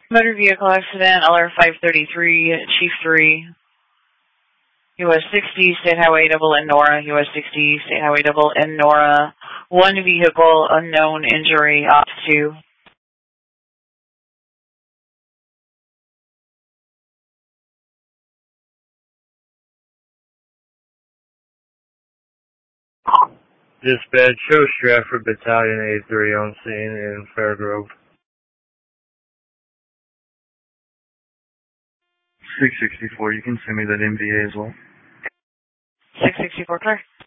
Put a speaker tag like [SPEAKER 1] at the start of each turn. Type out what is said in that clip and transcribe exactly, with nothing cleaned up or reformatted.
[SPEAKER 1] Motor vehicle accident, L R five thirty-three, Chief three. U S sixty, State Highway double N Nora, U S sixty, State Highway double N Nora. One vehicle, unknown injury, off two.
[SPEAKER 2] Dispatch, show Stratford Battalion A three on scene in Fairgrove. six sixty-four, you can send me that M V A as well.
[SPEAKER 1] six sixty-four, clear.